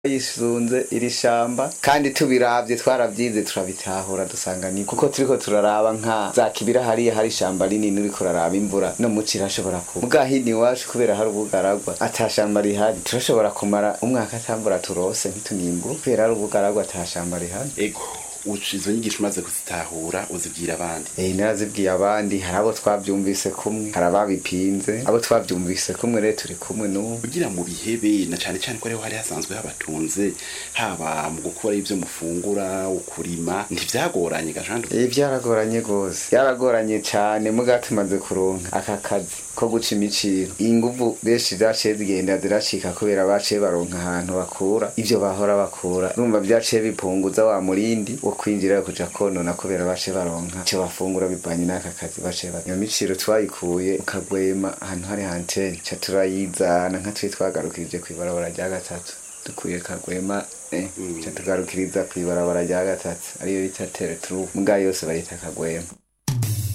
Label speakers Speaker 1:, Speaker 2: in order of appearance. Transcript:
Speaker 1: yisunze iri shamba kandi tubiravye twaravyize turabitahura dusanga ni kuko turiko turaraba nka za kibira hariya hari ishamba rinini uriko uraraba imvura no muci irashobora kuba mugahini iwacu kubera hari ubugaragwa atashamba rihari turashobora kumara umwaka atambura turose ntitunimbu kubera hari ubugaragwa atashamba rihari.
Speaker 2: Ego izo nyigisho umaze kuzitahura uzibwira abandi?
Speaker 1: Narazibwiye abandi, hari abo twavyumvise kumwe, hari ababipinze, abo twavyumvise kumwe rero turi kumwe n'ubu.
Speaker 2: Kugira mu bihebe na cane cane ko ariho hari hasanzwe habatunze, haba mu gukora ivyo mufungura, ukurima, ntivyagoranye gajando?
Speaker 1: Vyaragoranye gose, vyaragoranye cane muga tumaze kuronka aka kazi ko guca imiciro. Inguvu benshi zaciye zigenda zirashika kubera baciye baronka ahantu bakura ivyo bahora bakura, urumva vyaciye bipunguza wa murindi wo kwinjira kuja konona kubera baciye baronka ico bafungura bivanye n'aka kazi baciye baronka. Iyo miciro twayikuye Kagwema ahantu hari antene ca turayizana nka twe twagarukirije kw'ibarabara rya gatatu dukuye Kagwema ca tugarukiriza kw'ibarabara rya gatatu ariyo bita Teletru muga yose bayita Kagwema.